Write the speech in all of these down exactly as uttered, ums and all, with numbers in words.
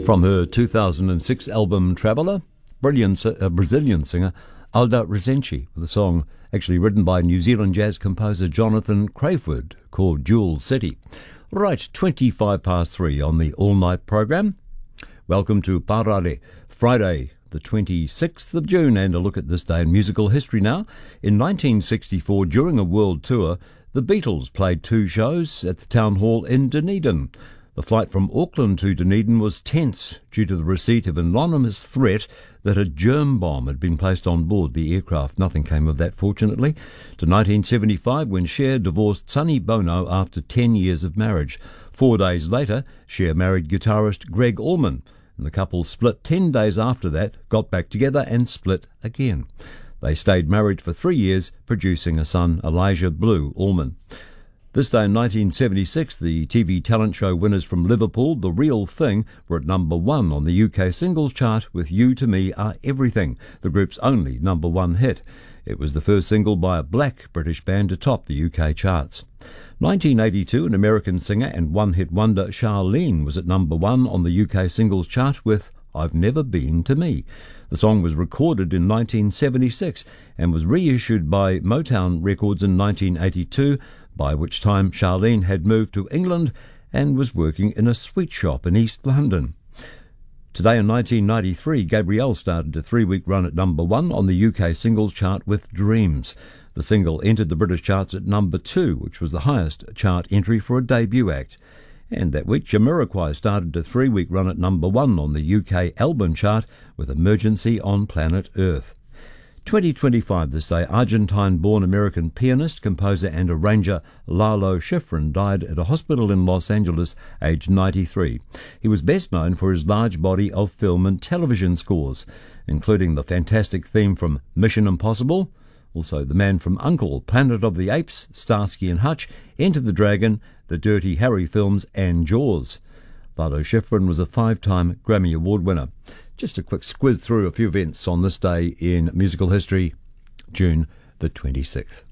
From her two thousand six album Traveller, brilliant uh, Brazilian singer Alda Risente with a song actually written by New Zealand jazz composer Jonathan Crayford called Jewel City. Right, twenty-five past three on the all-night program. Welcome to Parare, Friday the twenty-sixth of June, and a look at this day in musical history now. In nineteen sixty-four, during a world tour, the Beatles played two shows at the Town Hall in Dunedin. The flight from Auckland to Dunedin was tense due to the receipt of an anonymous threat that a germ bomb had been placed on board the aircraft. Nothing came of that, fortunately. To nineteen seventy-five, when Cher divorced Sonny Bono after ten years of marriage. Four days later, Cher married guitarist Greg Allman, and the couple split ten days after that, got back together and split again. They stayed married for three years, producing a son, Elijah Blue Allman. This day in nineteen seventy-six, the T V talent show winners from Liverpool, The Real Thing, were at number one on the U K singles chart with You to Me Are Everything, the group's only number one hit. It was the first single by a black British band to top the U K charts. nineteen eighty-two, an American singer and one-hit wonder Charlene was at number one on the U K singles chart with I've Never Been to Me. The song was recorded in nineteen seventy-six and was reissued by Motown Records in nineteen eighty-two, by which time Charlene had moved to England and was working in a sweet shop in East London. Today in nineteen ninety-three, Gabrielle started a three-week run at number one on the U K singles chart with Dreams. The single entered the British charts at number two, which was the highest chart entry for a debut act. And that week, Jamiroquai started a three-week run at number one on the U K album chart with Emergency on Planet Earth. twenty twenty-five this day, Argentine-born American pianist, composer and arranger Lalo Schifrin died at a hospital in Los Angeles, aged ninety-three. He was best known for his large body of film and television scores, including the fantastic theme from Mission Impossible, also The Man from U N C L E, Planet of the Apes, Starsky and Hutch, Enter the Dragon, the Dirty Harry films and Jaws. Lalo Schifrin was a five-time Grammy Award winner. Just a quick squiz through a few events on this day in musical history, June the twenty-sixth.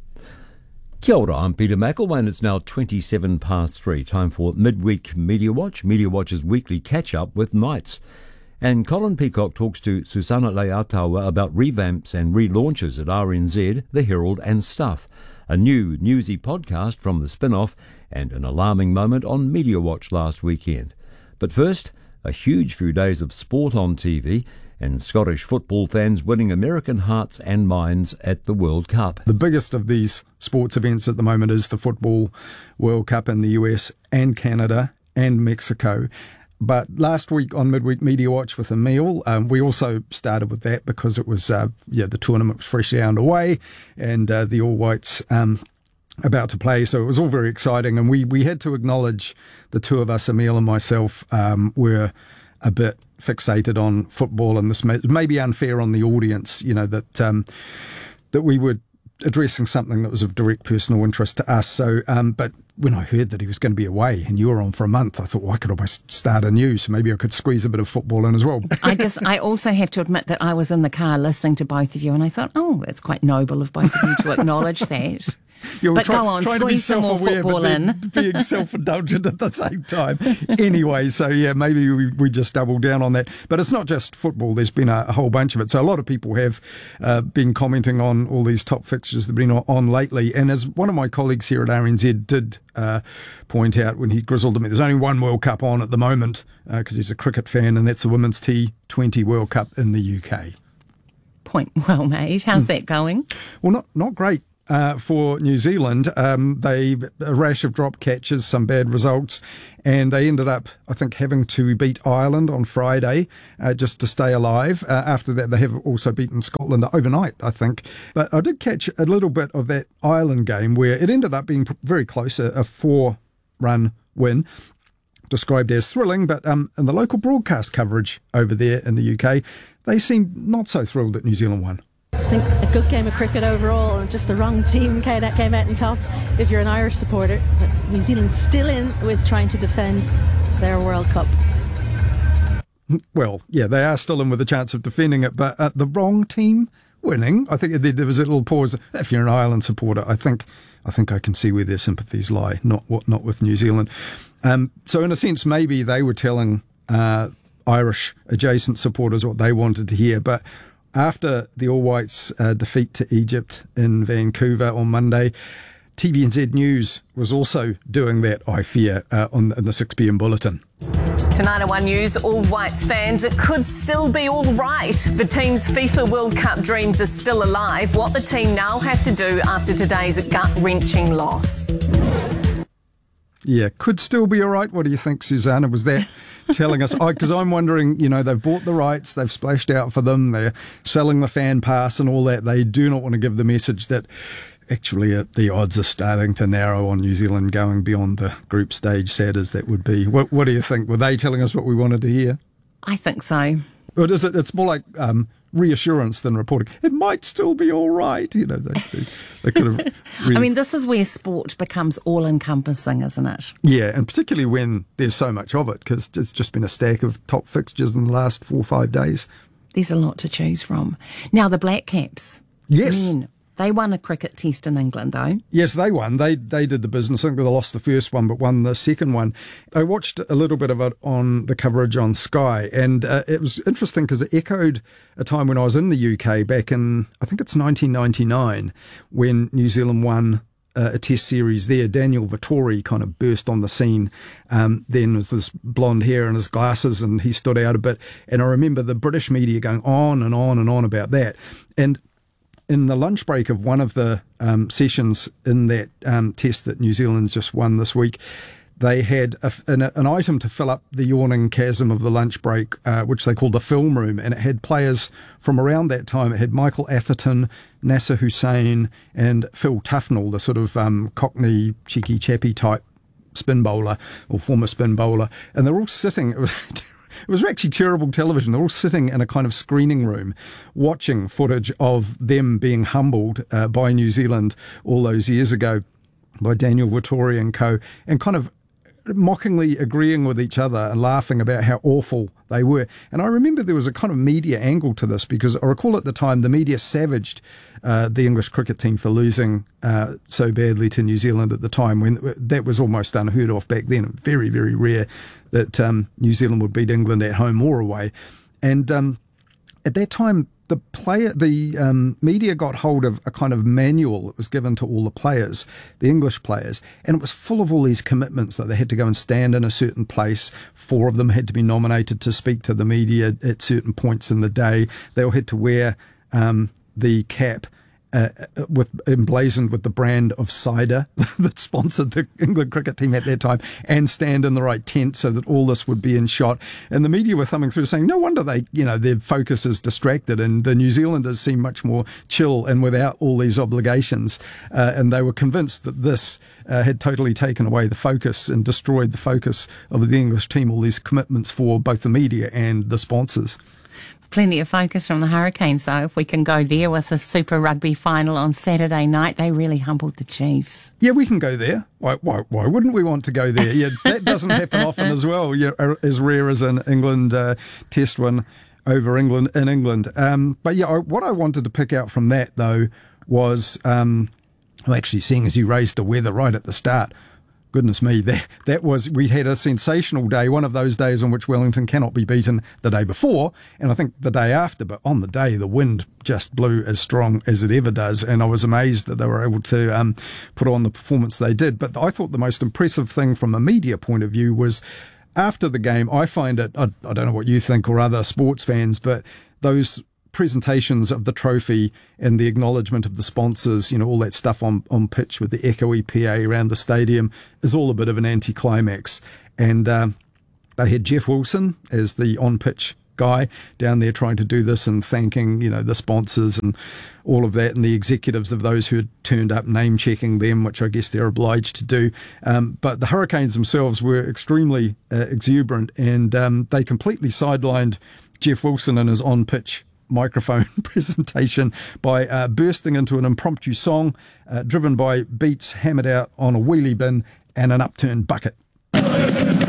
Kia ora, I'm Peter McElwain, and it's now twenty-seven past three. Time for Midweek Media Watch, Media Watch's weekly catch-up with Knights. And Colin Peacock talks to Susana Leatawa about revamps and relaunches at R N Z, The Herald and Stuff, a new newsy podcast from the spin-off, and an alarming moment on Media Watch last weekend. But first, a huge few days of sport on T V and Scottish football fans winning American hearts and minds at the World Cup. The biggest of these sports events at the moment is the Football World Cup in the U S and Canada and Mexico. But last week on Midweek Media Watch with Emil, um, we also started with that because it was, uh, yeah, the tournament was freshly underway and uh, the All Whites um, about to play, so it was all very exciting, and we, we had to acknowledge, the two of us, Emil and myself, um, were a bit fixated on football, and this may, may be unfair on the audience, you know, that um, that we were addressing something that was of direct personal interest to us. So, um, but when I heard that he was going to be away and you were on for a month, I thought, well, I could almost start anew, so maybe I could squeeze a bit of football in as well. I just, I also have to admit that I was in the car listening to both of you, and I thought, oh, it's quite noble of both of you to acknowledge that. You're but try, go on, squeeze some more football in. Being self-indulgent at the same time. Anyway, so yeah, maybe we, we just double down on that. But it's not just football. There's been a, a whole bunch of it. So a lot of people have uh, been commenting on all these top fixtures that have been on lately. And as one of my colleagues here at R N Z did uh, point out when he grizzled at me, there's only one World Cup on at the moment because uh, he's a cricket fan, and that's the Women's T twenty World Cup in the U K. Point well made. How's hmm. that going? Well, not not great. Uh, for New Zealand, um, they a rash of drop catches, some bad results, and they ended up, I think, having to beat Ireland on Friday uh, just to stay alive. Uh, after that, they have also beaten Scotland overnight, I think. But I did catch a little bit of that Ireland game where it ended up being very close, a, a four-run win, described as thrilling. But um, in the local broadcast coverage over there in the U K, they seemed not so thrilled that New Zealand won. I think a good game of cricket overall, and just the wrong team came out on top if you're an Irish supporter. But New Zealand's still in with trying to defend their World Cup. Well, yeah, they are still in with a chance of defending it, but uh, the wrong team winning. I think there was a little pause. If you're an Ireland supporter, I think I think I can see where their sympathies lie, not what not with New Zealand. Um, so in a sense, maybe they were telling uh, Irish adjacent supporters what they wanted to hear. But after the All Whites' uh, defeat to Egypt in Vancouver on Monday, T V N Z News was also doing that, I fear, uh, on in the six p.m. bulletin. Tonight at One News, All Whites fans, it could still be all right. The team's FIFA World Cup dreams are still alive. What the team now have to do after today's gut-wrenching loss. Yeah, could still be all right. What do you think, Susanna? Was that telling us? Because I'm wondering, you know, they've bought the rights, they've splashed out for them, they're selling the fan pass and all that. They do not want to give the message that actually uh, the odds are starting to narrow on New Zealand going beyond the group stage, sad as that would be. What, what do you think? Were they telling us what we wanted to hear? I think so. Or is it? It's more like um, reassurance than reporting. It might still be all right. You know, they, they, they could have. Really... I mean, this is where sport becomes all-encompassing, isn't it? Yeah, and particularly when there's so much of it, because it's just been a stack of top fixtures in the last four or five days. There's a lot to choose from. Now, the Black Caps. Yes. Men, they won a cricket test in England, though. Yes, they won. They they did the business. I think they lost the first one, but won the second one. I watched a little bit of it on the coverage on Sky, and uh, it was interesting because it echoed a time when I was in the U K back in, I think it's nineteen ninety-nine, when New Zealand won uh, a test series there. Daniel Vettori kind of burst on the scene. Um, then was this blonde hair and his glasses, and he stood out a bit. And I remember the British media going on and on and on about that. And in the lunch break of one of the um, sessions in that um, test that New Zealand's just won this week, they had a, an, an item to fill up the yawning chasm of the lunch break, uh, which they called the film room, and it had players from around that time. It had Michael Atherton, Nasser Hussain, and Phil Tufnell, the sort of um, Cockney, cheeky, chappy type spin bowler, or former spin bowler, and they're all sitting. It was It was actually terrible television. They're all sitting in a kind of screening room watching footage of them being humbled uh, by New Zealand all those years ago by Daniel Vettori and co, and kind of mockingly agreeing with each other and laughing about how awful they were. And I remember there was a kind of media angle to this, because I recall at the time the media savaged uh, the English cricket team for losing uh, so badly to New Zealand at the time, when that was almost unheard of back then. Very, very rare that um, New Zealand would beat England at home or away. And um, at that time, the player, the um, media got hold of a kind of manual that was given to all the players, the English players, and it was full of all these commitments that they had to go and stand in a certain place. Four of them had to be nominated to speak to the media at certain points in the day. They all had to wear um, the cap Uh, with emblazoned with the brand of cider that sponsored the England cricket team at that time, and stand in the right tent so that all this would be in shot. And the media were thumbing through saying, no wonder they, you know, their focus is distracted, and the New Zealanders seem much more chill and without all these obligations. Uh, and they were convinced that this uh, had totally taken away the focus and destroyed the focus of the English team, all these commitments for both the media and the sponsors. Plenty of focus from the Hurricanes, though, if we can go there with the Super Rugby final on Saturday night. They really humbled the Chiefs. Yeah, we can go there. Why, why, why wouldn't we want to go there? Yeah, that doesn't happen often as well. Yeah, as rare as an England uh, test win over England in England. Um, but yeah, I, what I wanted to pick out from that, though, was um, well, actually, seeing as you raised the weather right at the start. Goodness me, that, that was, we had a sensational day, one of those days on which Wellington cannot be beaten the day before, and I think the day after, but on the day the wind just blew as strong as it ever does, and I was amazed that they were able to um, put on the performance they did. But I thought the most impressive thing from a media point of view was after the game, I find it, I, I don't know what you think or other sports fans, but those presentations of the trophy and the acknowledgement of the sponsors, you know, all that stuff on, on pitch with the Echo E P A around the stadium is all a bit of an anticlimax. And um, they had Jeff Wilson as the on-pitch guy down there trying to do this and thanking, you know, the sponsors and all of that, and the executives of those who had turned up, name-checking them, which I guess they're obliged to do. Um, but the Hurricanes themselves were extremely uh, exuberant, and um, they completely sidelined Jeff Wilson and his on-pitch microphone presentation by uh, bursting into an impromptu song uh, driven by beats hammered out on a wheelie bin and an upturned bucket.